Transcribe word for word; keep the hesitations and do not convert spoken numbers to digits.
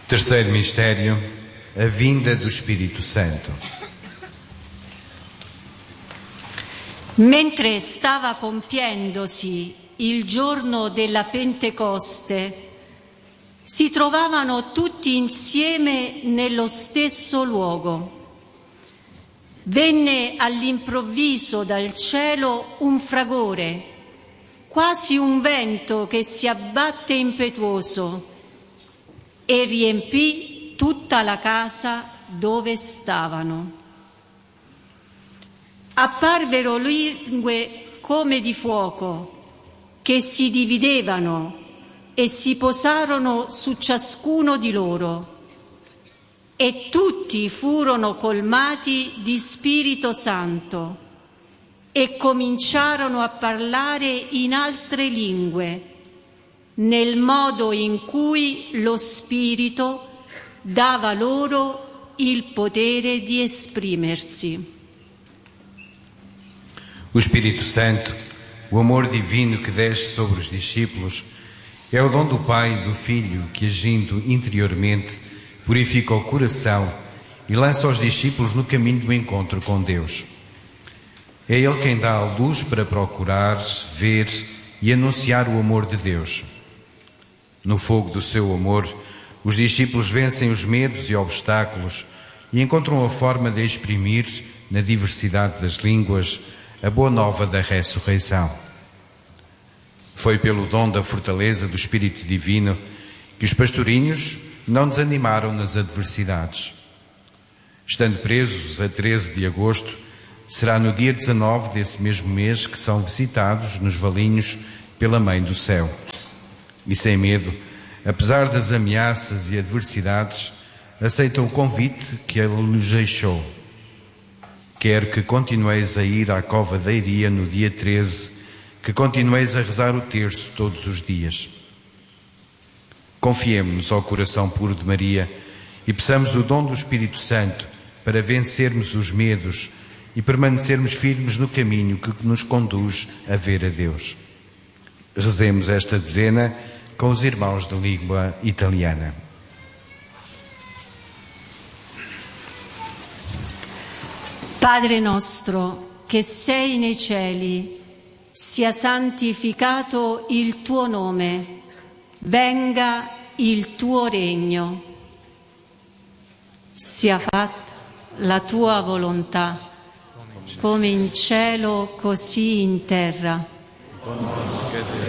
Terceiro mistério, a vinda do Espírito Santo. Mentre stava compiendosi il giorno della Pentecoste, si trovavano tutti insieme nello stesso luogo. Venne all'improvviso dal cielo un fragore, quasi un vento che si abbatte impetuoso, e riempì tutta la casa dove stavano. Apparvero lingue come di fuoco che si dividevano e si posarono su ciascuno di loro, e tutti furono colmati di Spirito Santo e cominciarono a parlare in altre lingue, nel modo in cui lo Spirito dava loro il potere di esprimersi. O Espírito Santo, o amor divino que desce sobre os discípulos, é o dom do Pai e do Filho que, agindo interiormente, purifica o coração e lança os discípulos no caminho do encontro com Deus. É Ele quem dá a luz para procurar, ver e anunciar o amor de Deus. No fogo do seu amor, os discípulos vencem os medos e obstáculos e encontram a forma de exprimir, na diversidade das línguas, a boa nova da ressurreição. Foi pelo dom da fortaleza do Espírito Divino que os pastorinhos não desanimaram nas adversidades. Estando presos a treze de agosto, será no dia dezanove desse mesmo mês que são visitados nos valinhos pela Mãe do Céu. E sem medo, apesar das ameaças e adversidades, aceitam o convite que Ele lhes deixou. Quer que continueis a ir à cova da Iria no dia treze, que continueis a rezar o terço todos os dias. Confiemo-nos ao coração puro de Maria e peçamos o dom do Espírito Santo para vencermos os medos e permanecermos firmes no caminho que nos conduz a ver a Deus. Rezemos esta dezena com os irmãos de língua italiana. Padre nostro, che sei nei cieli, sia santificato il tuo nome, venga il tuo regno, sia fatta la tua volontà, come in cielo così in terra.